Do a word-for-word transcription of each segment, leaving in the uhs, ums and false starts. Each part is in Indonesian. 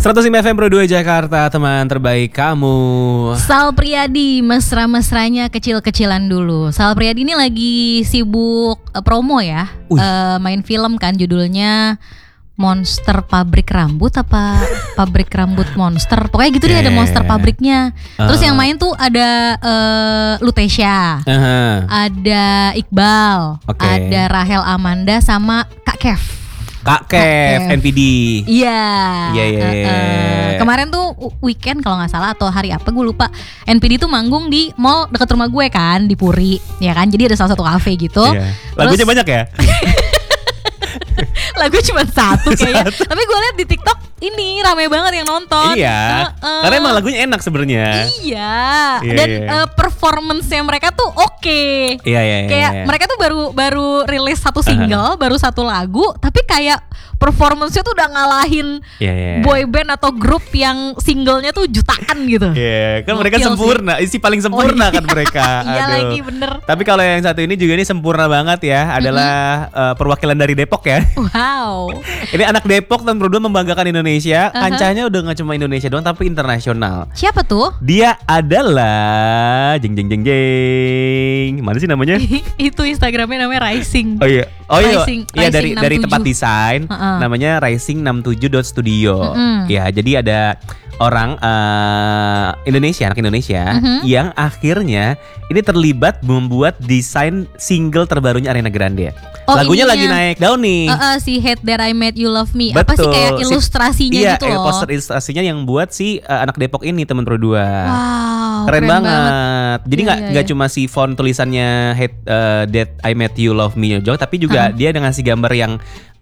seratus lima F M Pro dua Jakarta, teman terbaik kamu. Sal Priadi, mesra-mesranya kecil-kecilan dulu. Sal Priadi ini lagi sibuk uh, promo ya, uh, main film kan, judulnya Monster Pabrik Rambut apa Pabrik Rambut Monster. Pokoknya gitu deh, yeah. Ada monster pabriknya. Terus uh. yang main tuh ada uh, Lutecia, uh-huh. ada Iqbal, okay. ada Rahel Amanda sama Kak Kev. Kak Kev, N P D. Iya. Iya iya. Kemarin tuh weekend kalau nggak salah atau hari apa gue lupa. N P D tuh manggung di mall dekat rumah gue kan, di Puri, ya kan. Jadi ada salah satu kafe gitu. Iya. Lagunya banyak ya? Lagu cuma satu kayaknya. Tapi gue liat di TikTok ini rame banget yang nonton. Iya. Uh, uh. Karena emang lagunya enak sebenarnya. Iya. Iya. Dan iya. Uh, performance-nya mereka tuh oke. Okay. Iya, iya iya. Kayak iya. mereka tuh baru baru rilis satu single, uh-huh. baru satu lagu, tapi kayak performance-nya tuh udah ngalahin yeah, yeah. boy band atau grup yang singlenya tuh jutaan gitu. Iya, yeah, kan mereka sempurna, isi paling sempurna oh, iya. kan mereka. Iya lagi bener. Tapi kalau yang satu ini juga ini sempurna banget ya, adalah mm-hmm. uh, perwakilan dari Depok ya. Wow. Ini anak Depok dan berdua membanggakan Indonesia. Uh-huh. Kancahnya udah gak cuma Indonesia doang, tapi internasional. Siapa tuh? Dia adalah jeng jeng jeng jeng. Mana sih namanya? Itu Instagramnya namanya Rising. Oh iya. Oh iya. Rising, iya Rising dari enam tujuh. dari tempat desain. Uh-uh. Namanya rising enam tujuh dot studio. Mm-hmm. Ya, jadi ada orang uh, Indonesia, anak Indonesia mm-hmm. yang akhirnya ini terlibat membuat desain single terbarunya Ariana Grande. Oh, lagunya ininya, lagi naik daun nih. Uh, uh, si Hate That I Made You Love Me. Betul. Apa sih kayak ilustrasinya si, gitu iya, loh. poster ilustrasinya yang buat si uh, anak Depok ini, teman Pro dua. Wow, keren, keren banget. banget. Jadi nggak iya, nggak iya. cuma si font tulisannya Hate uh, That I Made You Love Me jauh, tapi juga uh-huh. dia dengan si gambar yang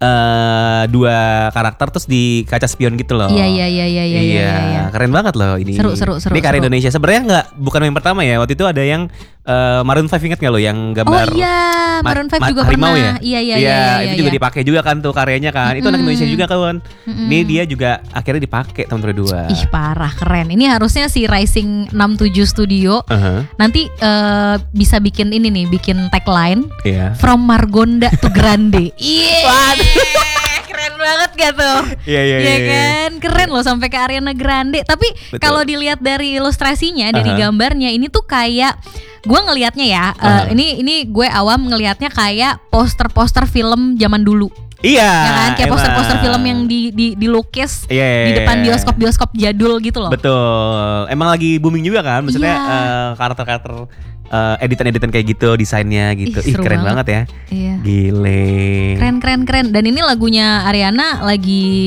uh, dua karakter terus di kaca spion gitu loh. Iya iya iya iya iya. Iya, iya. Keren banget loh ini. Seru seru seru. Ini karya seru. Indonesia. Sebenarnya nggak bukan yang pertama ya. Waktu itu ada yang uh, Maroon five, ingat nggak lo yang gambar? Oh iya, Maroon five ma- juga harimau pernah. Ya? Iya iya iya. iya. Itu iya, juga iya. dipakai juga kan tuh karyanya kan. Mm-hmm. Itu anak Indonesia juga kawan. Mm-hmm. Ini dia juga akhirnya dipakai teman Pro dua. Ih parah, keren. Ini harusnya si Rising enam tujuh Studio uh-huh. nanti uh, bisa bikin ini nih, bikin tagline. Yeah. From Margonda to Grande. Iya. Yeah. Keren banget gak tuh? Iya iya iya kan, keren loh sampai ke Ariana Grande. Tapi kalau dilihat dari ilustrasinya, uh-huh. dari gambarnya, ini tuh kayak gue ngelihatnya ya, uh-huh. uh, ini ini gue awam ngelihatnya kayak poster-poster film zaman dulu. Iya, ya kan, kayak emang. poster-poster film yang di di dilukis yeah, di depan bioskop-bioskop jadul gitu loh. Betul, emang lagi booming juga kan, maksudnya yeah. uh, karakter-karakter uh, editan-editan kayak gitu, desainnya gitu. Ih, Ih keren banget, banget ya. Iya. Gile. Keren keren keren. Dan ini lagunya Ariana lagi